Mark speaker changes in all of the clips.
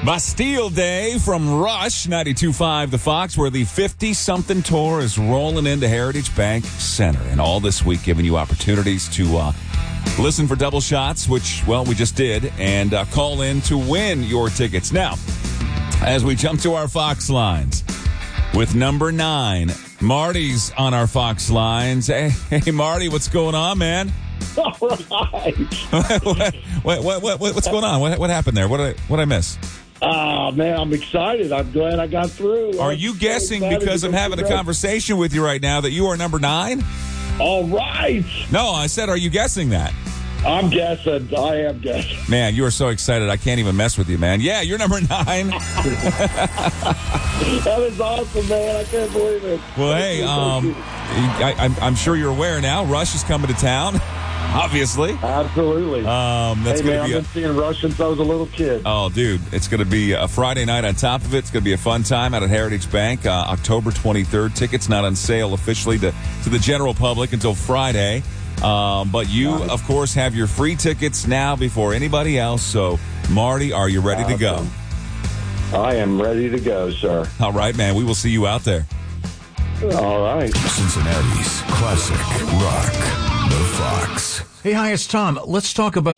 Speaker 1: Bastille Day from Rush, 92.5 The Fox, where the 50-something tour is rolling into Heritage Bank Center. And all this week giving you opportunities to listen for double shots, which, well, we just did, and call in to win your tickets. Now, as we jump to our Fox lines, with number 9, Marty's on our Fox lines. Hey, Marty, what's going on, man?
Speaker 2: All right.
Speaker 1: What's going on? What happened there? What did I miss?
Speaker 2: Oh, man, I'm excited. I'm glad I got through.
Speaker 1: Are you guessing because I'm having a conversation with you right now that you are number 9?
Speaker 2: All right.
Speaker 1: No, I said, are you guessing that?
Speaker 2: I'm guessing. I am guessing.
Speaker 1: Man, you are so excited. I can't even mess with you, man. Yeah, you're number 9.
Speaker 2: That is awesome, man. I can't believe it.
Speaker 1: Well, hey, I'm sure you're aware now. Rush is coming to town. Obviously.
Speaker 2: Absolutely.
Speaker 1: That's
Speaker 2: hey, man, I've been seeing Rush since I was a little kid.
Speaker 1: Oh, dude. It's going to be a Friday night on top of it. It's going to be a fun time out at Heritage Bank, October 23rd. Tickets not on sale officially to the general public until Friday. But you, of course, have your free tickets now before anybody else. So, Marty, are you ready to go?
Speaker 2: I am ready to go, sir.
Speaker 1: All right, man. We will see you out there.
Speaker 2: All right.
Speaker 3: Cincinnati's classic rock, The Fox.
Speaker 4: Hey, hi, it's Tom. Let's talk about...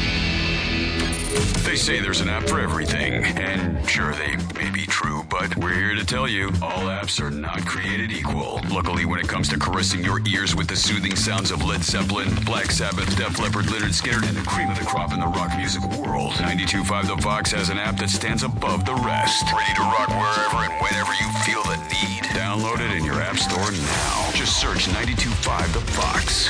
Speaker 3: They say there's an app for everything, and sure, they may be true, but we're here to tell you all apps are not created equal. Luckily, when it comes to caressing your ears with the soothing sounds of Led Zeppelin, Black Sabbath, Def Leppard, Lynyrd Skynyrd, and the cream of the crop in the rock music world, 92.5 The Fox has an app that stands above the rest. Ready to rock wherever and whenever you feel the need. Download it in your app store now. Just search 92.5 The Fox.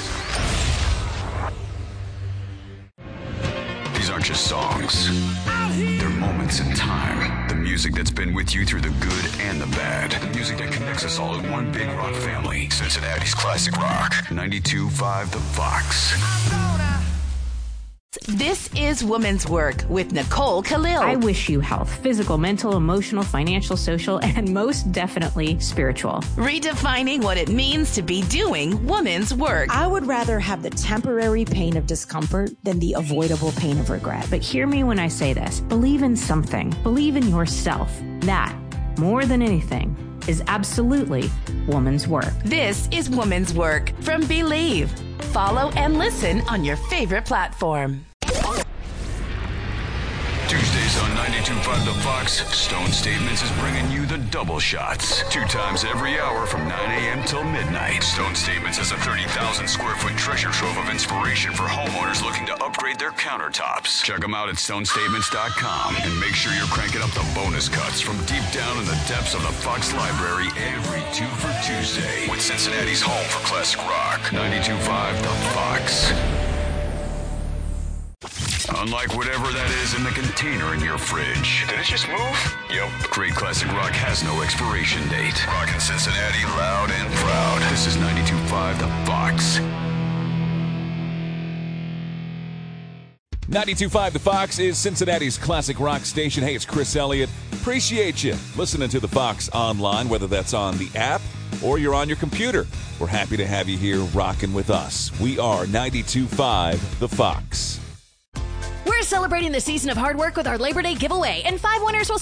Speaker 3: These aren't just songs. They're moments in time. The music that's been with you through the good and the bad. The music that connects us all in one big rock family. Cincinnati's classic rock. 92.5 The Fox.
Speaker 5: This is Woman's Work with Nicole Khalil.
Speaker 6: I wish you health, physical, mental, emotional, financial, social, and most definitely spiritual.
Speaker 5: Redefining what it means to be doing woman's work.
Speaker 7: I would rather have the temporary pain of discomfort than the avoidable pain of regret.
Speaker 6: But hear me when I say this. Believe in something. Believe in yourself. That, more than anything, is absolutely woman's work.
Speaker 5: This is Woman's Work from Believe. Follow and listen on your favorite platform.
Speaker 3: Tuesdays on 92.5 The Fox, Stone Statements is bringing you the double shots. 2 times every hour from 9 a.m. till midnight. Stone Statements is a 30,000 square foot treasure trove of inspiration for homeowners looking to upgrade their countertops. Check them out at stonestatements.com and make sure you're cranking up the bonus cuts from deep down in the depths of the Fox Library every 2 for Tuesday with Cincinnati's home for classic rock. 92.5 The Fox. Unlike whatever that is in the container in your fridge. Did it just move? Yep. Great classic rock has no expiration date. Rockin' Cincinnati loud and proud. This is 92.5 The Fox.
Speaker 1: 92.5 The Fox is Cincinnati's classic rock station. Hey, it's Chris Elliott. Appreciate you listening to The Fox online, whether that's on the app or you're on your computer. We're happy to have you here rocking with us. We are 92.5 The Fox.
Speaker 8: We're celebrating the season of hard work with our Labor Day giveaway, and 5 winners will